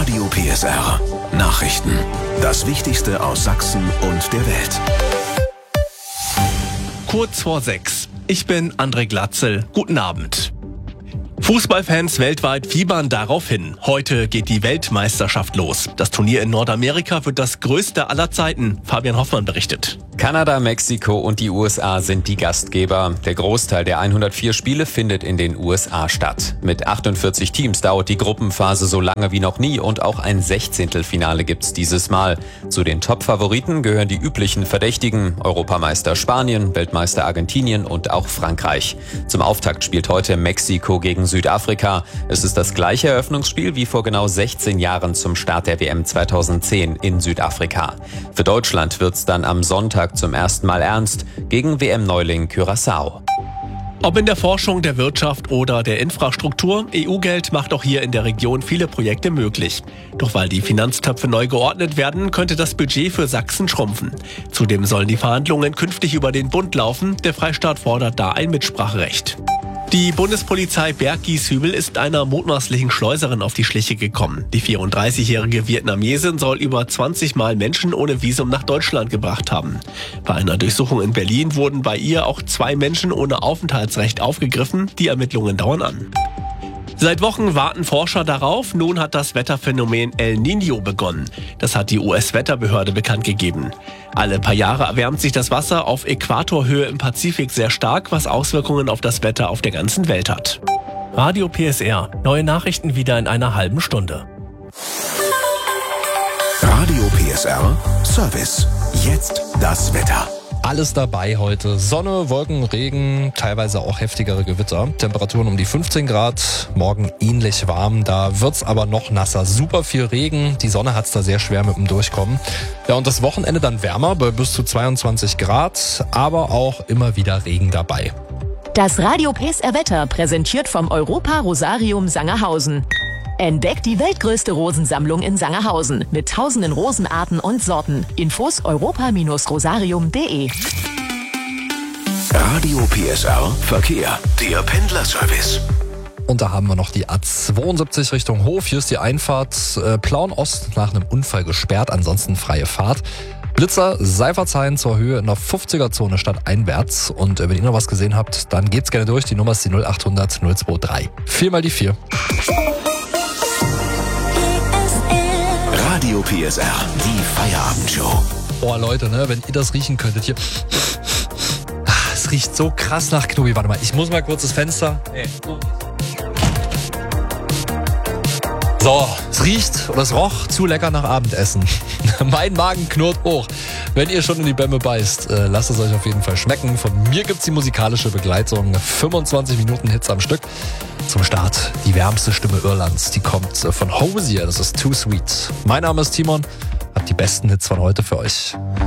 Radio PSR. Nachrichten. Das Wichtigste aus Sachsen und der Welt. Kurz vor 6. Ich bin André Glatzel. Guten Abend. Fußballfans weltweit fiebern darauf hin. Heute geht die Weltmeisterschaft los. Das Turnier in Nordamerika wird das größte aller Zeiten. Fabian Hoffmann berichtet. Kanada, Mexiko und die USA sind die Gastgeber. Der Großteil der 104 Spiele findet in den USA statt. Mit 48 Teams dauert die Gruppenphase so lange wie noch nie und auch ein Sechzehntelfinale gibt's dieses Mal. Zu den Top-Favoriten gehören die üblichen Verdächtigen: Europameister Spanien, Weltmeister Argentinien und auch Frankreich. Zum Auftakt spielt heute Mexiko gegen Südafrika. Es ist das gleiche Eröffnungsspiel wie vor genau 16 Jahren zum Start der WM 2010 in Südafrika. Für Deutschland wird's dann am Sonntag zum ersten Mal ernst gegen WM-Neuling Curaçao. Ob in der Forschung, der Wirtschaft oder der Infrastruktur, EU-Geld macht auch hier in der Region viele Projekte möglich. Doch weil die Finanztöpfe neu geordnet werden, könnte das Budget für Sachsen schrumpfen. Zudem sollen die Verhandlungen künftig über den Bund laufen. Der Freistaat fordert da ein Mitspracherecht. Die Bundespolizei Berggieshübel ist einer mutmaßlichen Schleuserin auf die Schliche gekommen. Die 34-jährige Vietnamesin soll über 20 Mal Menschen ohne Visum nach Deutschland gebracht haben. Bei einer Durchsuchung in Berlin wurden bei ihr auch 2 Menschen ohne Aufenthaltsrecht aufgegriffen. Die Ermittlungen dauern an. Seit Wochen warten Forscher darauf. Nun hat das Wetterphänomen El Niño begonnen. Das hat die US-Wetterbehörde bekannt gegeben. Alle paar Jahre erwärmt sich das Wasser auf Äquatorhöhe im Pazifik sehr stark, was Auswirkungen auf das Wetter auf der ganzen Welt hat. Radio PSR. Neue Nachrichten wieder in einer halben Stunde. Radio PSR Service. Jetzt das Wetter. Alles dabei heute. Sonne, Wolken, Regen, teilweise auch heftigere Gewitter. Temperaturen um die 15 Grad, morgen ähnlich warm. Da wird's aber noch nasser. Super viel Regen, die Sonne hat's da sehr schwer mit dem Durchkommen. Ja, und das Wochenende dann wärmer bei bis zu 22 Grad, aber auch immer wieder Regen dabei. Das Radio PSR Wetter präsentiert vom Europa Rosarium Sangerhausen. Entdeckt die weltgrößte Rosensammlung in Sangerhausen mit tausenden Rosenarten und Sorten. Infos europa-rosarium.de. Radio PSR Verkehr. Der Pendlerservice. Und da haben wir noch die A72 Richtung Hof. Hier ist die Einfahrt Plauen Ost nach einem Unfall gesperrt, ansonsten freie Fahrt. Blitzer, sei verzeihen, zur Höhe in der 50er-Zone stadteinwärts. Und wenn ihr noch was gesehen habt, dann geht's gerne durch. Die Nummer ist die 0800 023. 4 mal die 4. Radio PSR, die Feierabendshow. Oh Leute, ne, wenn ihr das riechen könntet hier. Es riecht so krass nach Knobi. Warte mal, ich muss mal kurz das Fenster. So, es riecht oder es roch zu lecker nach Abendessen. Mein Magen knurrt hoch. Wenn ihr schon in die Bämme beißt, lasst es euch auf jeden Fall schmecken. Von mir gibt's die musikalische Begleitung. 25 Minuten Hits am Stück. Zum Start die wärmste Stimme Irlands. Die kommt von Hosier. Das ist Too Sweet. Mein Name ist Timon. Hab die besten Hits von heute für euch.